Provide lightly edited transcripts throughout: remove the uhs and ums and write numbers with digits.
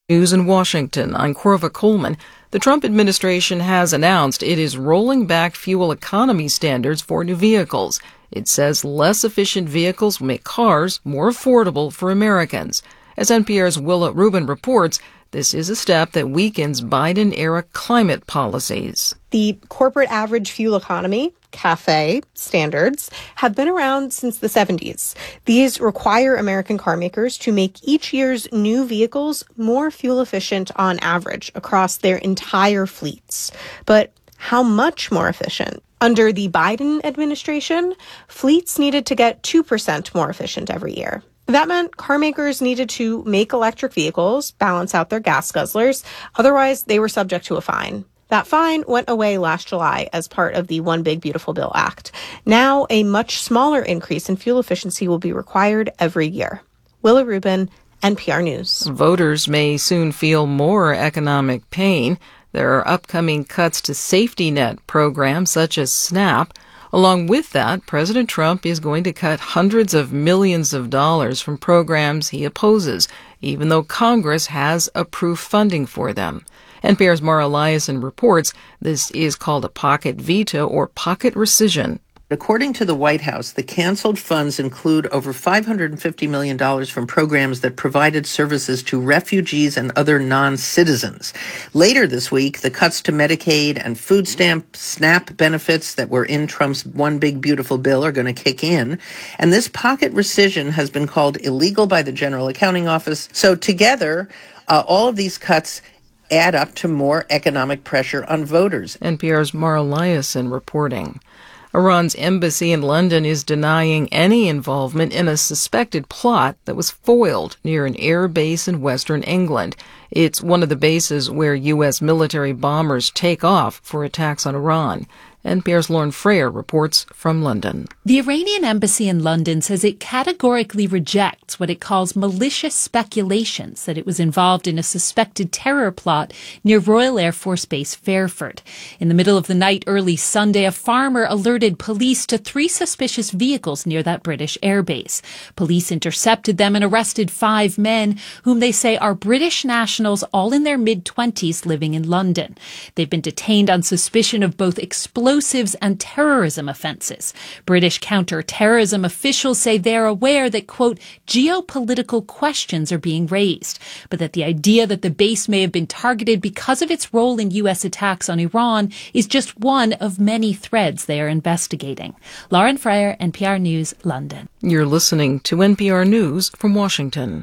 News in Washington, I'm Corva Coleman. The Trump administration has announced it is rolling back fuel economy standards for new vehicles. It says less efficient vehicles will make cars more affordable for Americans. As NPR's Willa Rubin reports, this is a step that weakens Biden-era climate policies. The corporate average fuel economy, CAFE standards, have been around since the 70s. These require American car makers to make each year's new vehicles more fuel efficient on average across their entire fleets. But how much more efficient? Under the Biden administration, fleets needed to get 2% more efficient every year. That meant car makers needed to make electric vehicles balance out their gas guzzlers. Otherwise, they were subject to a fine. That fine went away last July as part of the One Big Beautiful Bill Act. Now, a much smaller increase in fuel efficiency will be required every year. Willa Rubin, NPR News. Voters may soon feel more economic pain. There are upcoming cuts to safety net programs such as SNAP. Along with that, President Trump is going to cut hundreds of millions of dollars from programs he opposes, even though Congress has approved funding for them. NPR's Mara Eliason reports this is called a pocket veto or pocket rescission. According to the White House, the canceled funds include over $550 million from programs that provided services to refugees and other non-citizens. Later this week, the cuts to Medicaid and food stamp SNAP benefits that were in Trump's One Big Beautiful Bill are going to kick in. And this pocket rescission has been called illegal by the General Accounting Office. So together, all of these cuts add up to more economic pressure on voters. NPR's Mara Eliason reporting. Iran's embassy in London is denying any involvement in a suspected plot that was foiled near an air base in western England. It's one of the bases where U.S. military bombers take off for attacks on Iran. NPR's Lauren Frayer reports from London. The Iranian embassy in London says it categorically rejects what it calls malicious speculations that it was involved in a suspected terror plot near Royal Air Force Base Fairford. In the middle of the night early Sunday, a farmer alerted police to 3 suspicious vehicles near that British airbase. Police intercepted them and arrested 5 men, whom they say are British nationals, all in their mid-20s, living in London. They've been detained on suspicion of both explosives and terrorism offences. British counter-terrorism officials say they're aware that, quote, geopolitical questions are being raised, but that the idea that the base may have been targeted because of its role in U.S. attacks on Iran is just one of many threads they are investigating. Lauren Frayer, NPR News, London. You're listening to NPR News from Washington.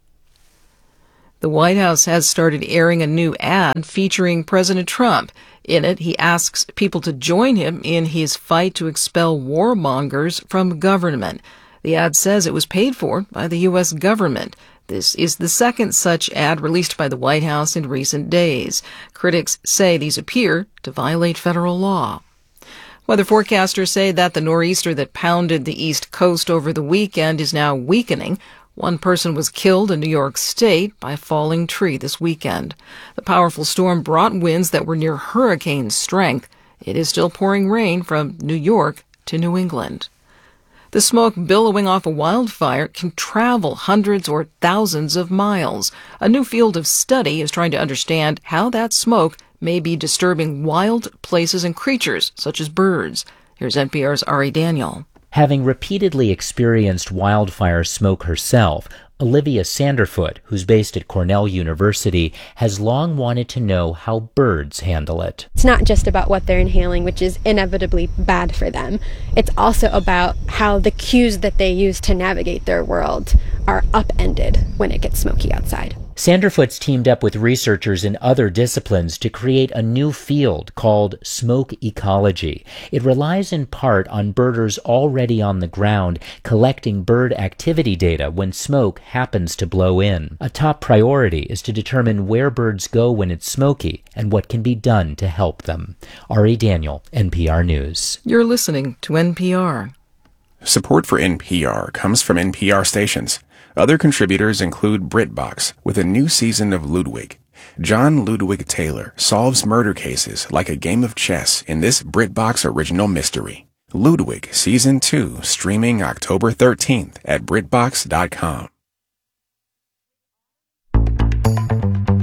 The White House has started airing a new ad featuring President Trump. In it, he asks people to join him in his fight to expel warmongers from government. The ad says it was paid for by the U.S. government. This is the second such ad released by the White House in recent days. Critics say these appear to violate federal law. Weather forecasters say that the nor'easter that pounded the East Coast over the weekend is now weakening. One person was killed in New York State by a falling tree this weekend. The powerful storm brought winds that were near hurricane strength. It is still pouring rain from New York to New England. The smoke billowing off a wildfire can travel hundreds or thousands of miles. A new field of study is trying to understand how that smoke may be disturbing wild places and creatures, such as birds. Here's NPR's Ari Daniel. Having repeatedly experienced wildfire smoke herself, Olivia Sanderfoot, who's based at Cornell University, has long wanted to know how birds handle it. It's not just about what they're inhaling, which is inevitably bad for them. It's also about how the cues that they use to navigate their world are upended when it gets smoky outside. Sanderfoot's teamed up with researchers in other disciplines to create a new field called smoke ecology. It relies in part on birders already on the ground collecting bird activity data when smoke happens to blow in. A top priority is to determine where birds go when it's smoky and what can be done to help them. Ari Daniel, NPR News. You're listening to NPR. Support for NPR comes from NPR stations. Other contributors include BritBox with a new season of Ludwig. John Ludwig Taylor solves murder cases like a game of chess in this BritBox original mystery. Ludwig Season 2 streaming October 13th at BritBox.com.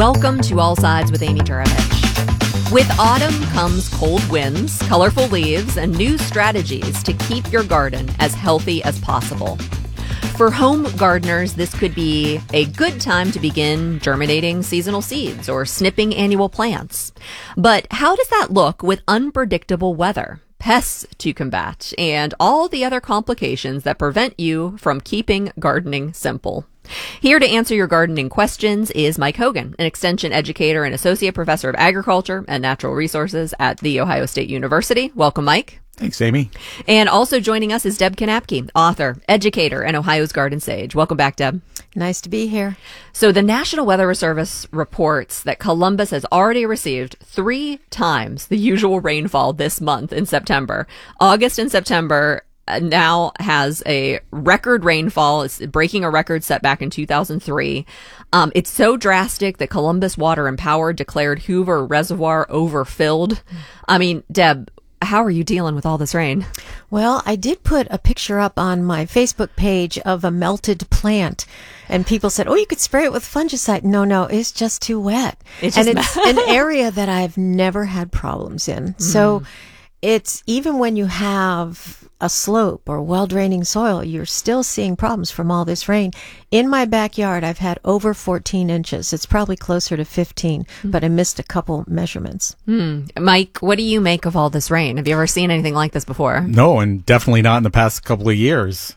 Welcome to All Sides with Amy Turovich. With autumn comes cold winds, colorful leaves, and new strategies to keep your garden as healthy as possible. For home gardeners, this could be a good time to begin germinating seasonal seeds or snipping annual plants. But how does that look with unpredictable weather, pests to combat, and all the other complications that prevent you from keeping gardening simple? Here to answer your gardening questions is Mike Hogan, an extension educator and associate professor of agriculture and natural resources at The Ohio State University. Welcome, Mike. Thanks, Amy. And also joining us is Deb Kanapke, author, educator, and Ohio's Garden Sage. Welcome back, Deb. Nice to be here. So the National Weather Service reports that Columbus has already received 3 times the usual rainfall this month in September. August and September now has a record rainfall. It's breaking a record set back in 2003. It's so drastic that Columbus Water and Power declared Hoover Reservoir overfilled. I mean, Deb, how are you dealing with all this rain? Well, I did put a picture up on my Facebook page of a melted plant, and people said, "Oh, you could spray it with fungicide." No, it's just too wet. It's an area that I've never had problems in. So it's even when you have a slope or well-draining soil, you're still seeing problems from all this rain. In my backyard, I've had over 14 inches. It's probably closer to 15, but I missed a couple measurements. Mike, what do you make of all this rain? Have you ever seen anything like this before? No, and definitely not in the past couple of years.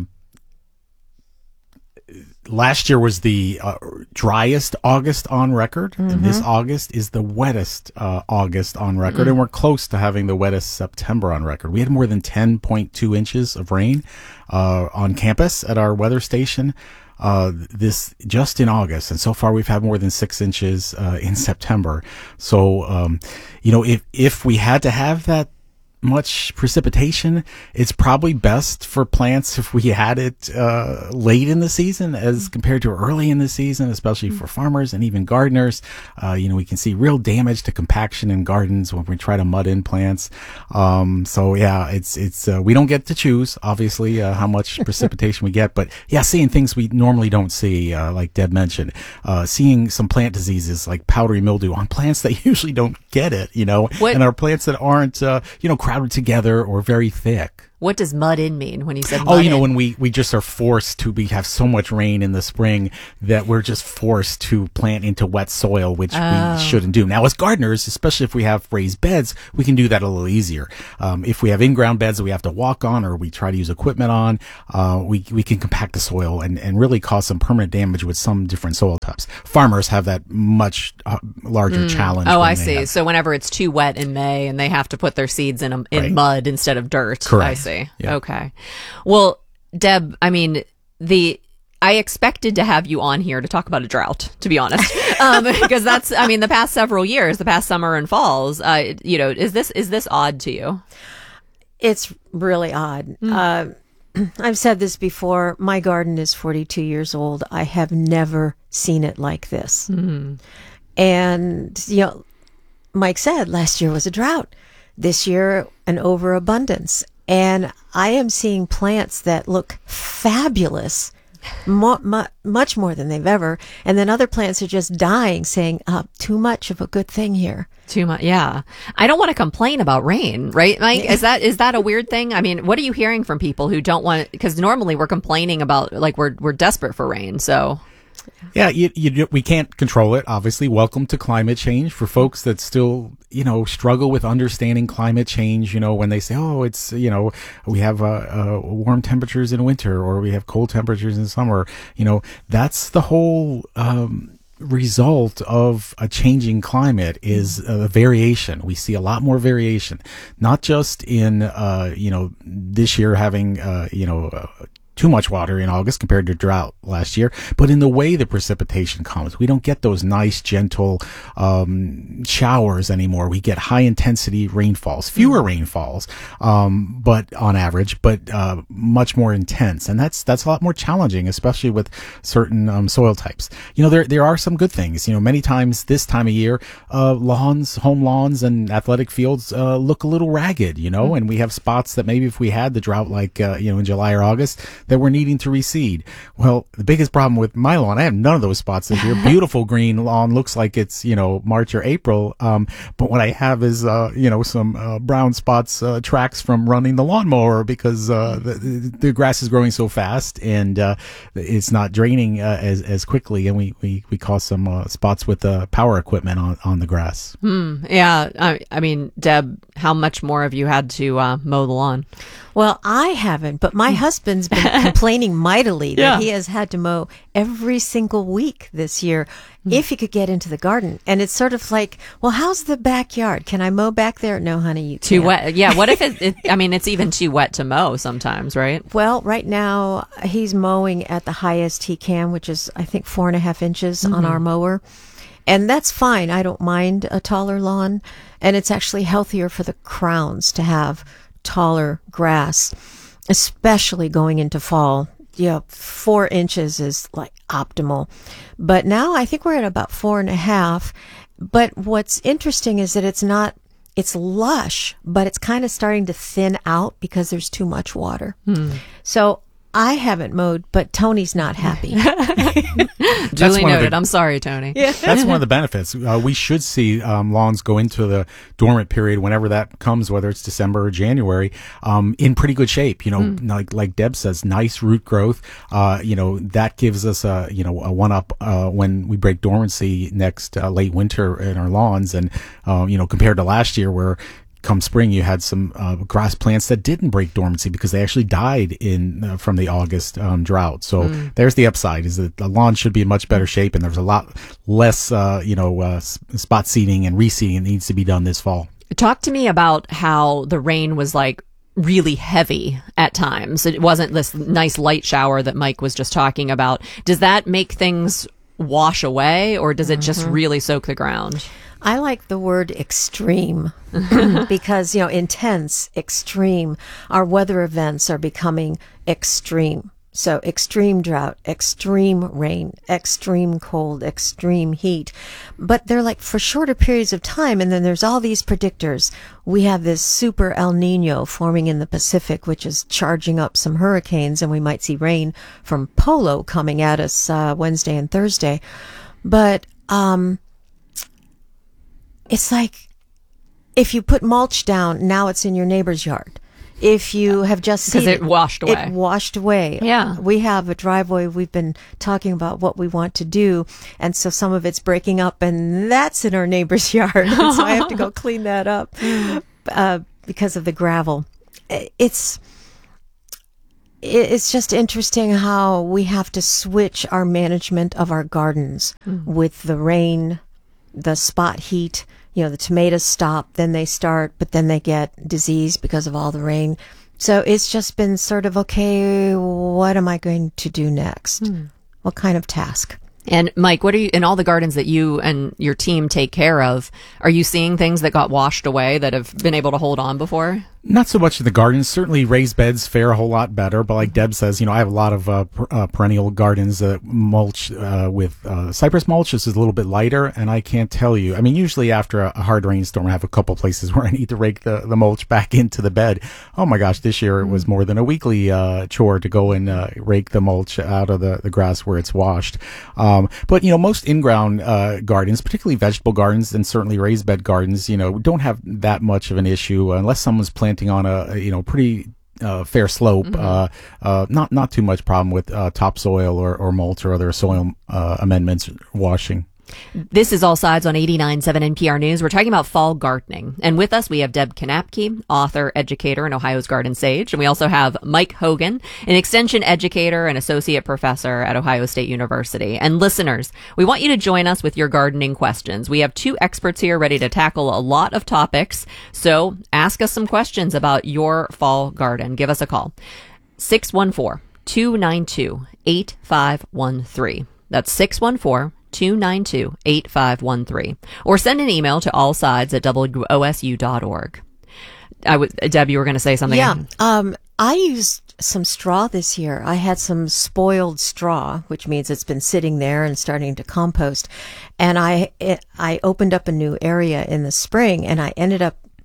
Last year was the driest August on record, and this August is the wettest August on record, and we're close to having the wettest September on record. We had more than 10.2 inches of rain on campus at our weather station this just in August, and so far we've had more than 6 inches in September. So, if we had to have that much precipitation, it's probably best for plants if we had it late in the season as compared to early in the season, especially for farmers and even gardeners. We can see real damage to compaction in gardens when we try to mud in plants. So yeah, it's we don't get to choose, obviously, how much precipitation we get, but yeah, seeing things we normally don't see, like Deb mentioned, seeing some plant diseases like powdery mildew on plants that usually don't get it, and our plants that aren't, crowded together or very thick. What does mud in mean when you said mud in? When we just are forced to, we have so much rain in the spring that we're just forced to plant into wet soil, which we shouldn't do. Now, as gardeners, especially if we have raised beds, we can do that a little easier. If we have in-ground beds that we have to walk on or we try to use equipment on, we can compact the soil and really cause some permanent damage with some different soil types. Farmers have that much larger challenge. Oh, I see. So whenever it's too wet in May and they have to put their seeds in mud instead of dirt. Correct. I see. Yeah. Okay. Well, Deb, I mean, I expected to have you on here to talk about a drought, to be honest, because that's, the past several years, the past summer and falls, is this odd to you? It's really odd. I've said this before. My garden is 42 years old. I have never seen it like this. And, Mike said last year was a drought. This year, an overabundance. And I am seeing plants that look fabulous, much more than they've ever. And then other plants are just dying, saying, too much of a good thing here. Too much, yeah. I don't want to complain about rain, right, Mike? Yeah. Is that a weird thing? I mean, what are you hearing from people who don't want? Because normally we're complaining about, like, we're desperate for rain, so. Yeah, we can't control it, obviously. Welcome to climate change. For folks that still, struggle with understanding climate change, when they say, oh, it's, we have warm temperatures in winter or we have cold temperatures in summer, that's the whole result of a changing climate is variation. We see a lot more variation, not just in, this year having, too much water in August compared to drought last year, but in the way the precipitation comes. We don't get those nice, gentle showers anymore. We get high intensity rainfalls, fewer rainfalls, but on average, but much more intense. And that's a lot more challenging, especially with certain soil types. There are some good things. Many times this time of year, home lawns and athletic fields look a little ragged, and we have spots that maybe if we had the drought like, in July or August, that were needing to reseed. Well, the biggest problem with my lawn, I have none of those spots this year. Beautiful green lawn, looks like it's, March or April. But what I have is, some brown spots, tracks from running the lawnmower because the grass is growing so fast and it's not draining as quickly, and we cause some spots with power equipment on the grass. Yeah, I mean, Deb, how much more have you had to mow the lawn? Well, I haven't, but my husband's been complaining mightily that he has had to mow every single week this year if he could get into the garden. And it's sort of like, well, how's the backyard? Can I mow back there? No, honey, you can't. Too wet. Yeah, what if it's even too wet to mow sometimes, right? Well, right now he's mowing at the highest he can, which is, I think, 4.5 inches on our mower. And that's fine. I don't mind a taller lawn. And it's actually healthier for the crowns to have taller grass, especially going into fall. 4 inches is like optimal. But now I think we're at about 4.5. But what's interesting is that it's lush, but it's kind of starting to thin out because there's too much water. So I haven't mowed, but Tony's not happy. Duly noted. I'm sorry, Tony. Yeah. That's one of the benefits. We should see lawns go into the dormant period whenever that comes, whether it's December or January, in pretty good shape. Like Deb says, nice root growth. That gives us a one-up when we break dormancy next late winter in our lawns. And, compared to last year where come spring, you had some grass plants that didn't break dormancy because they actually died from the August drought. So there's the upside, is that the lawn should be in much better shape, and there's a lot less, spot seeding and reseeding that needs to be done this fall. Talk to me about how the rain was like really heavy at times. It wasn't this nice light shower that Mike was just talking about. Does that make things wash away, or does it just really soak the ground? I like the word extreme because, intense, extreme. Our weather events are becoming extreme. So extreme drought, extreme rain, extreme cold, extreme heat. But they're like for shorter periods of time. And then there's all these predictors. We have this super El Nino forming in the Pacific, which is charging up some hurricanes. And we might see rain from Polo coming at us Wednesday and Thursday. But it's like if you put mulch down, now it's in your neighbor's yard. If you have just seen it washed away. It washed away. Yeah. We have a driveway. We've been talking about what we want to do. And so some of it's breaking up, and that's in our neighbor's yard. And so I have to go clean that up because of the gravel. It's just interesting how we have to switch our management of our gardens with the rain, the spot heat. The tomatoes stop, then they start, but then they get disease because of all the rain. So it's just been sort of, okay, what am I going to do next? What kind of task? And Mike, what are you, in all the gardens that you and your team take care of, are you seeing things that got washed away that have been able to hold on before? Not so much in the gardens. Certainly raised beds fare a whole lot better. But like Deb says, I have a lot of perennial gardens that mulch with cypress mulch. This is a little bit lighter. And I can't tell you. I mean, usually after a hard rainstorm, I have a couple places where I need to rake the mulch back into the bed. Oh my gosh, this year it was more than a weekly chore to go and rake the mulch out of the grass where it's washed. But most in-ground gardens, particularly vegetable gardens and certainly raised bed gardens, don't have that much of an issue unless someone's planting on a pretty fair slope. Not too much problem with topsoil or mulch or other soil amendments washing. This is All Sides on 89.7 NPR News. We're talking about fall gardening. And with us, we have Deb Knapke, author, educator, and Ohio's Garden Sage. And we also have Mike Hogan, an extension educator and associate professor at Ohio State University. And listeners, we want you to join us with your gardening questions. We have 2 experts here ready to tackle a lot of topics. So ask us some questions about your fall garden. Give us a call. 614-292-8513. That's 614-292-8513, or send an email to allsides@wosu.org. Deb, you were going to say something. Yeah. I used some straw this year. I had some spoiled straw, which means it's been sitting there and starting to compost. And I opened up a new area in the spring, and I ended up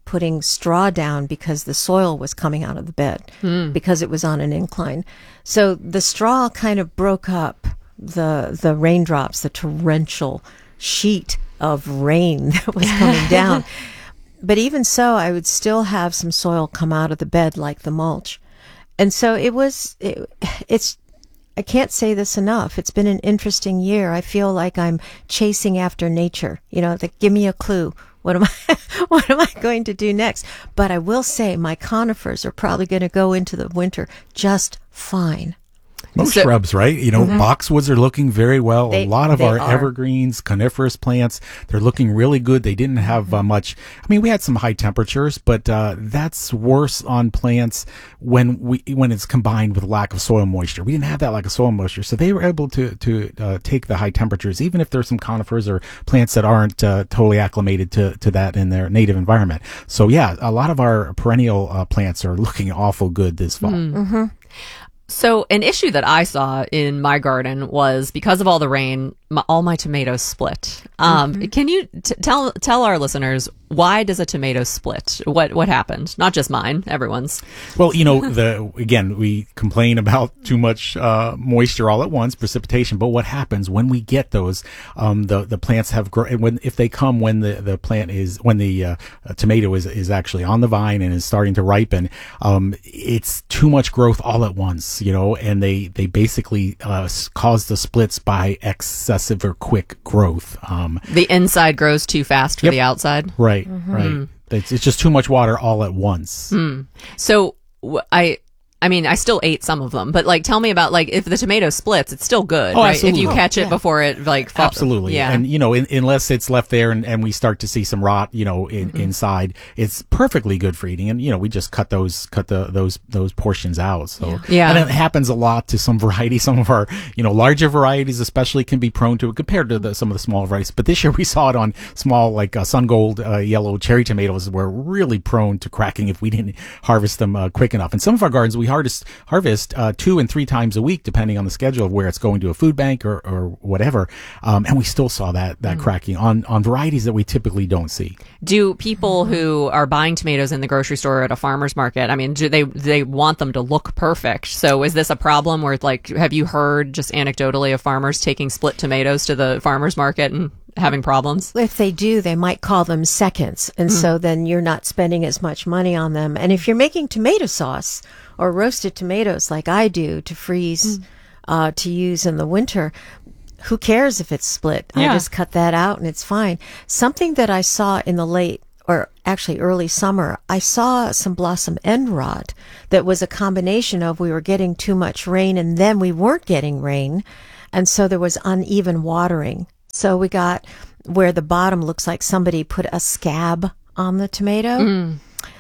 putting straw down because the soil was coming out of the bed because it was on an incline. So the straw kind of broke up the raindrops, the torrential sheet of rain that was coming down. But even so, I would still have some soil come out of the bed like the mulch. And so it's I can't say this enough. It's been an interesting year. I feel like I'm chasing after nature. Give me a clue. What am I going to do next? But I will say my conifers are probably going to go into the winter just fine. Most shrubs, right? Boxwoods are looking very well. A lot of our evergreens, coniferous plants, they're looking really good. They didn't have much. I mean, we had some high temperatures, but that's worse on plants when it's combined with lack of soil moisture. We didn't have that lack of soil moisture, so they were able to take the high temperatures, even if there's some conifers or plants that aren't totally acclimated to that in their native environment. So yeah, a lot of our perennial plants are looking awful good this fall. Mm-hmm. So an issue that I saw in my garden was because of all the rain, all my tomatoes split. Can you tell our listeners, why does a tomato split? What happened? Not just mine, everyone's. Well, again, we complain about too much moisture all at once, precipitation. But what happens when we get those? The plants have grown. If they come when the plant is when the tomato is actually on the vine and is starting to ripen, it's too much growth all at once. And they basically cause the splits by excessive or quick growth. The inside grows too fast for the outside. Right, right. It's just too much water all at once. So I still ate some of them, but tell me about if the tomato splits, it's still good, right? Absolutely. If you catch it before it absolutely. Yeah. And unless it's left there and we start to see some rot, inside, it's perfectly good for eating. And we just cut those portions out. So yeah. And it happens a lot to some varieties. Some of our larger varieties especially can be prone to it compared to some of the smaller varieties. But this year we saw it on small sun gold yellow cherry tomatoes were really prone to cracking if we didn't harvest them quick enough. And some of our gardens we harvest 2 and 3 times a week, depending on the schedule of where it's going to a food bank or whatever. And we still saw that cracking on varieties that we typically don't see. Do people who are buying tomatoes in the grocery store or at a farmer's market, do they want them to look perfect? So is this a problem where have you heard just anecdotally of farmers taking split tomatoes to the farmer's market and having problems? If they do, they might call them seconds. And so then you're not spending as much money on them. And if you're making tomato sauce or roasted tomatoes like I do to freeze to use in the winter, who cares if it's split? Yeah. I just cut that out and it's fine. Something that I saw in the late or actually early summer, I saw some blossom end rot that was a combination of we were getting too much rain and then we weren't getting rain. And so there was uneven watering. So we got where the bottom looks like somebody put a scab on the tomato.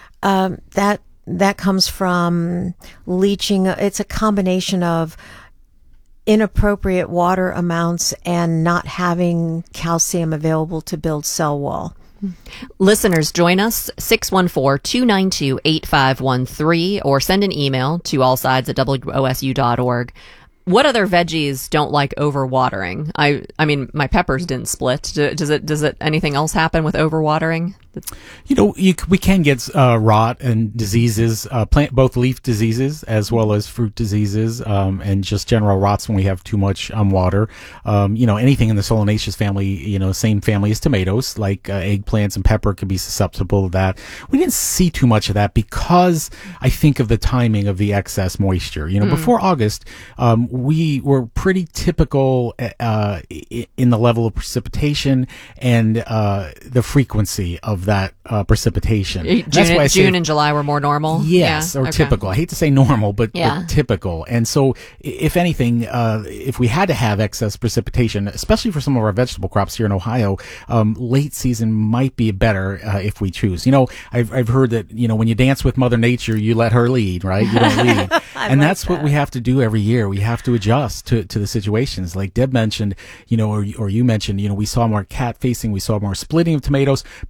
That comes from leaching. It's a combination of inappropriate water amounts and not having calcium available to build cell wall. Listeners, join us 614-292-8513 or send an email to allsides@wosu.org. What other veggies don't like overwatering? I mean, my peppers didn't split. Does it anything else happen with overwatering? We can get rot and diseases, both leaf diseases as well as fruit diseases, and just general rots when we have too much water. Anything in the solanaceous family, same family as tomatoes, like eggplants and pepper could be susceptible to that. We didn't see too much of that because I think of the timing of the excess moisture. Before August, we were pretty typical in the level of precipitation and the frequency of that precipitation. June and July were more normal? Yes, or typical. I hate to say normal, but typical. And so if anything, if we had to have excess precipitation, especially for some of our vegetable crops here in Ohio, late season might be better if we choose. I've heard that, when you dance with Mother Nature, you let her lead, right? You don't lead. And that's what we have to do every year. We have to adjust to the situations. Like Deb mentioned, or you mentioned, we saw more cat facing, we saw more splitting of tomatoes, but we really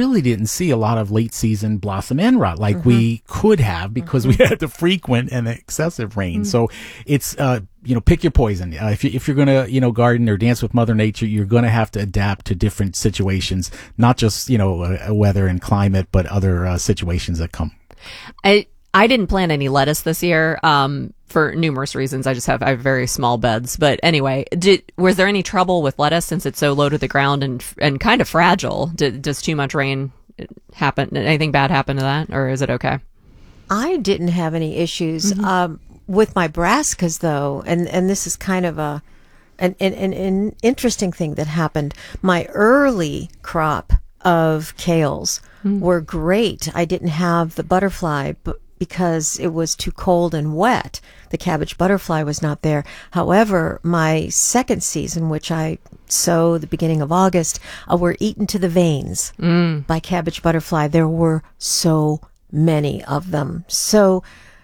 really didn't see a lot of late season blossom end rot like we could have because we had the frequent and excessive rain. So it's, pick your poison. If you're going to, garden or dance with Mother Nature, you're going to have to adapt to different situations, not just, weather and climate, but other situations that come. I didn't plant any lettuce this year for numerous reasons. I have very small beds. But anyway, was there any trouble with lettuce since it's so low to the ground and kind of fragile? Does too much rain happen? Anything bad happen to that, or is it okay? I didn't have any issues with my brassicas, though, and this is kind of an interesting thing that happened. My early crop of kales were great. I didn't have the butterfly, but because it was too cold and wet, the cabbage butterfly was not there. However, my second season, which I sow the beginning of August, were eaten to the veins by cabbage butterfly. There were so many of them. So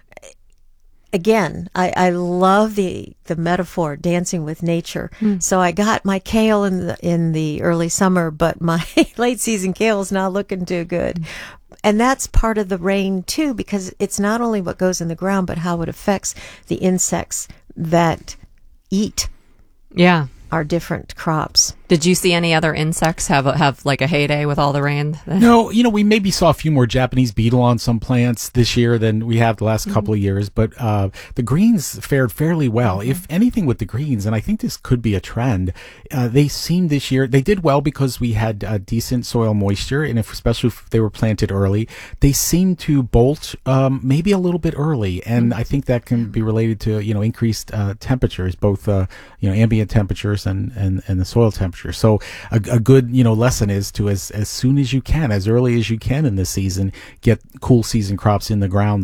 again, I love the metaphor, dancing with nature. So I got my kale in the early summer, but my late season kale is not looking too good. And that's part of the rain too, because it's not only what goes in the ground, but how it affects the insects that eat our different crops. Did you see any other insects have like a heyday with all the rain? No, we maybe saw a few more Japanese beetle on some plants this year than we have the last couple of years, but the greens fared fairly well. If anything with the greens, and I think this could be a trend, they seemed this year, they did well because we had decent soil moisture, and especially if they were planted early, they seemed to bolt maybe a little bit early, and I think that can be related to, increased temperatures, both, ambient temperatures and the soil temperature. So a good, lesson is to as soon as you can, as early as you can in this season, get cool season crops in the ground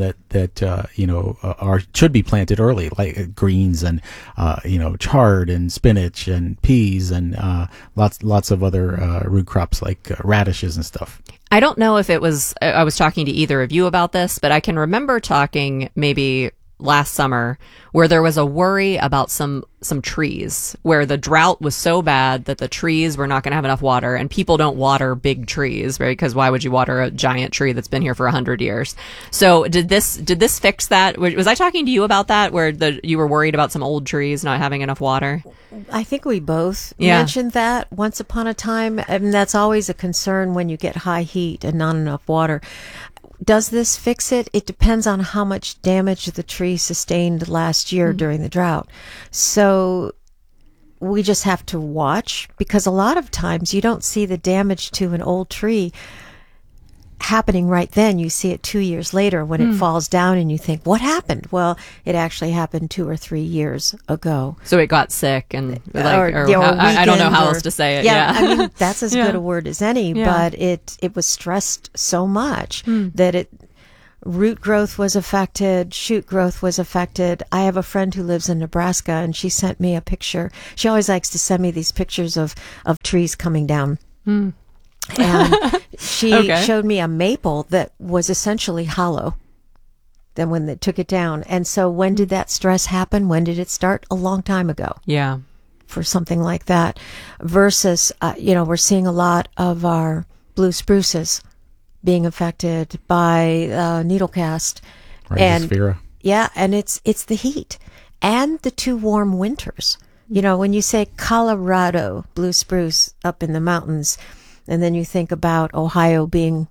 that should be planted early, like greens and, chard and spinach and peas and, lots of other, root crops like radishes and stuff. I don't know if I was talking to either of you about this, but I can remember talking maybe last summer where there was a worry about some trees, where the drought was so bad that the trees were not going to have enough water, and people don't water big trees, right? Because why would you water a giant tree that's been here for 100 years? So did this fix that? Was I talking to you about that, where you were worried about some old trees not having enough water? I think we both mentioned that once upon a time, and that's always a concern when you get high heat and not enough water. Does this fix it? It depends on how much damage the tree sustained last year during the drought. So we just have to watch, because a lot of times you don't see the damage to an old tree happening right then. You see it 2 years later when it falls down and you think, what happened? Well, it actually happened 2 or 3 years ago. So it got sick and I don't know how else to say it. Yeah. I mean, that's as good a word as any, but it was stressed so much that root growth was affected, shoot growth was affected. I have a friend who lives in Nebraska, and she sent me a picture. She always likes to send me these pictures of trees coming down. And she showed me a maple that was essentially hollow then when they took it down. And so when did that stress happen? When did it start? A long time ago. Yeah. For something like that. Versus, we're seeing a lot of our blue spruces being affected by needlecast. Rhizosphaera. And it's the heat and the 2 warm winters. When you say Colorado blue spruce up in the mountains, and then you think about Ohio being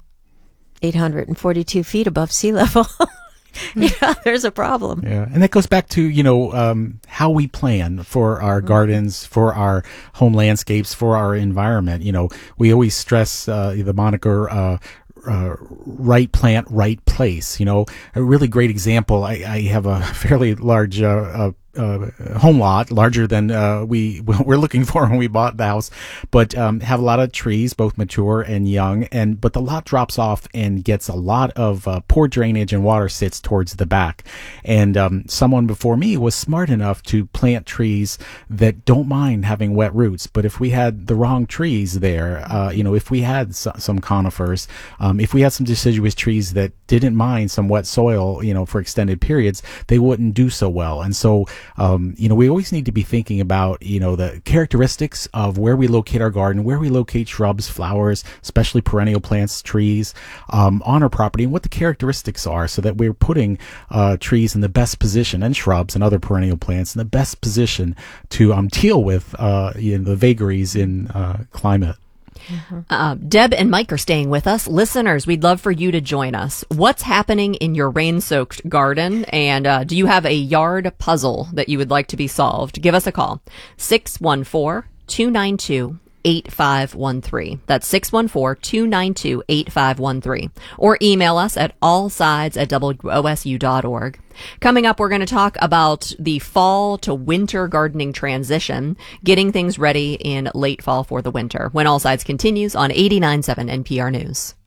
842 feet above sea level, there's a problem. Yeah, and that goes back to, how we plan for our gardens, for our home landscapes, for our environment. We always stress the moniker right plant, right place. A really great example. I have a fairly large home lot, larger than we're looking for when we bought the house, but have a lot of trees, both mature and young, but the lot drops off and gets a lot of poor drainage, and water sits towards the back. And someone before me was smart enough to plant trees that don't mind having wet roots. But if we had the wrong trees there, if we had some conifers, if we had some deciduous trees that didn't mind some wet soil, for extended periods, they wouldn't do so well. And so We always need to be thinking about, the characteristics of where we locate our garden, where we locate shrubs, flowers, especially perennial plants, trees, on our property, and what the characteristics are, so that we're putting trees in the best position, and shrubs and other perennial plants in the best position to deal with the vagaries in climate. Deb and Mike are staying with us. Listeners, we'd love for you to join us. What's happening in your rain-soaked garden? And do you have a yard puzzle that you would like to be solved? Give us a call. 614-292-8513. That's 614-292-8513. Or email us at allsides@wosu.org. Coming up, we're going to talk about the fall to winter gardening transition, getting things ready in late fall for the winter, when All Sides continues on 89.7 NPR News.